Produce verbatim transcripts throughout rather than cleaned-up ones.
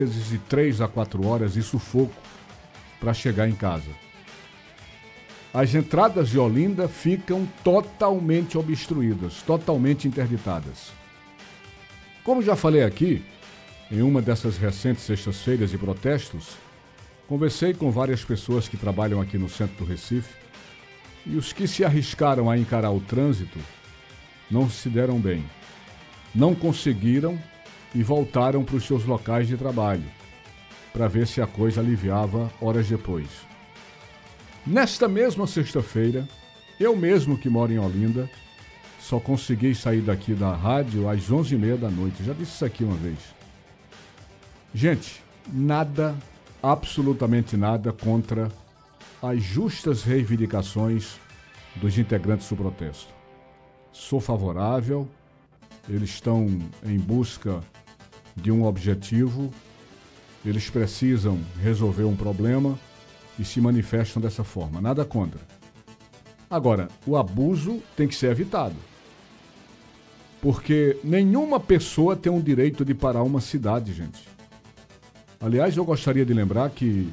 vezes de três a quatro horas e sufoco para chegar em casa. As entradas de Olinda ficam totalmente obstruídas, totalmente interditadas. Como já falei aqui, em uma dessas recentes sextas-feiras de protestos, conversei com várias pessoas que trabalham aqui no centro do Recife e os que se arriscaram a encarar o trânsito não se deram bem. Não conseguiram e voltaram para os seus locais de trabalho para ver se a coisa aliviava horas depois. Nesta mesma sexta-feira, eu mesmo que moro em Olinda, só consegui sair daqui da rádio às onze e meia da noite. Já disse isso aqui uma vez. Gente, nada, absolutamente nada contra as justas reivindicações dos integrantes do protesto. Sou favorável, eles estão em busca de um objetivo, eles precisam resolver um problema e se manifestam dessa forma, nada contra. Agora, o abuso tem que ser evitado, porque nenhuma pessoa tem o direito de parar uma cidade, gente. Aliás, eu gostaria de lembrar que,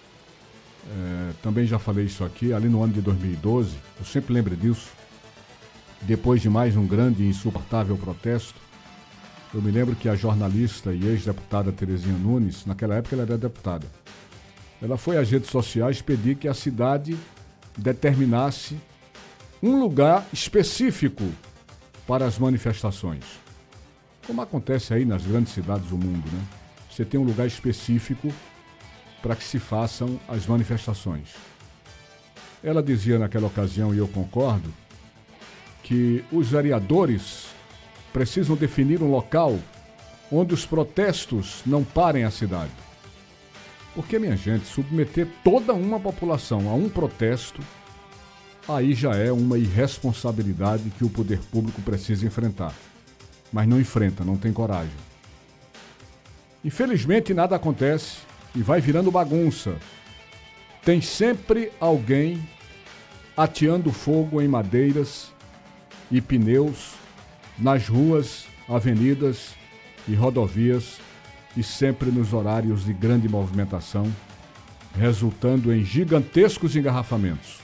é, também já falei isso aqui, ali no ano de dois mil e doze, eu sempre lembro disso, depois de mais um grande e insuportável protesto, eu me lembro que a jornalista e ex-deputada Terezinha Nunes, naquela época ela era deputada, ela foi às redes sociais pedir que a cidade determinasse um lugar específico para as manifestações. Como acontece aí nas grandes cidades do mundo, né? Você tem um lugar específico para que se façam as manifestações. Ela dizia naquela ocasião, e eu concordo, que os vereadores precisam definir um local onde os protestos não parem a cidade. Porque, minha gente, submeter toda uma população a um protesto, aí já é uma irresponsabilidade que o poder público precisa enfrentar. Mas não enfrenta, não tem coragem. Infelizmente, nada acontece e vai virando bagunça. Tem sempre alguém ateando fogo em madeiras e pneus nas ruas, avenidas e rodovias e sempre nos horários de grande movimentação, resultando em gigantescos engarrafamentos.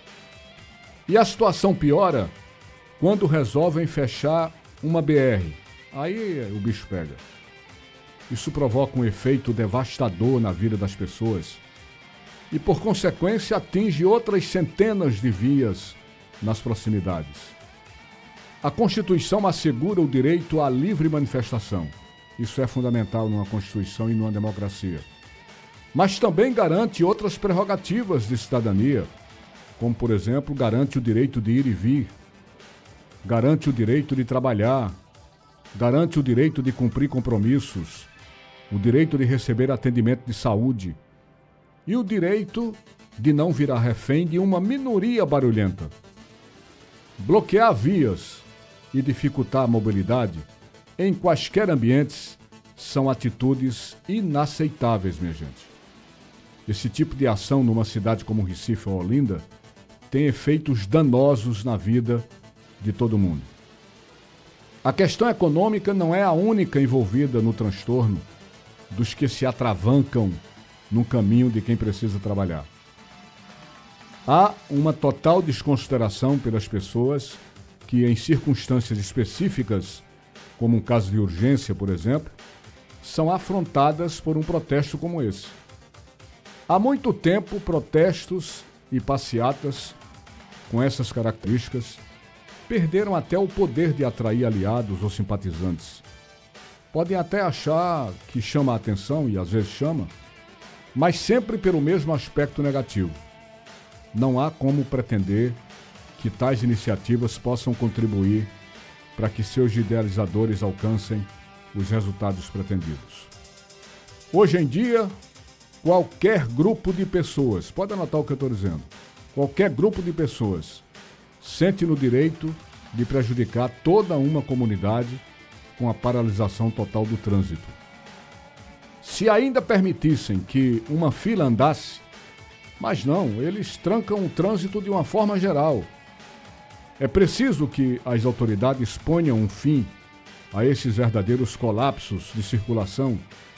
E a situação piora quando resolvem fechar uma B R. Aí o bicho pega. Isso provoca um efeito devastador na vida das pessoas e, por consequência, atinge outras centenas de vias nas proximidades. A Constituição assegura o direito à livre manifestação. Isso é fundamental numa Constituição e numa democracia. Mas também garante outras prerrogativas de cidadania, como, por exemplo, garante o direito de ir e vir, garante o direito de trabalhar, garante o direito de cumprir compromissos, o direito de receber atendimento de saúde e o direito de não virar refém de uma minoria barulhenta. Bloquear vias e dificultar a mobilidade em quaisquer ambientes são atitudes inaceitáveis, minha gente. Esse tipo de ação numa cidade como Recife ou Olinda tem efeitos danosos na vida de todo mundo. A questão econômica não é a única envolvida no transtorno dos que se atravancam no caminho de quem precisa trabalhar. Há uma total desconsideração pelas pessoas que, em circunstâncias específicas, como um caso de urgência, por exemplo, são afrontadas por um protesto como esse. Há muito tempo, protestos e passeatas com essas características perderam até o poder de atrair aliados ou simpatizantes. Podem até achar que chama a atenção, e às vezes chama, mas sempre pelo mesmo aspecto negativo. Não há como pretender que tais iniciativas possam contribuir para que seus idealizadores alcancem os resultados pretendidos. Hoje em dia, qualquer grupo de pessoas, pode anotar o que eu estou dizendo, qualquer grupo de pessoas sente no direito de prejudicar toda uma comunidade com a paralisação total do trânsito. Se ainda permitissem que uma fila andasse, mas não, eles trancam o trânsito de uma forma geral. É preciso que as autoridades ponham um fim a esses verdadeiros colapsos de circulação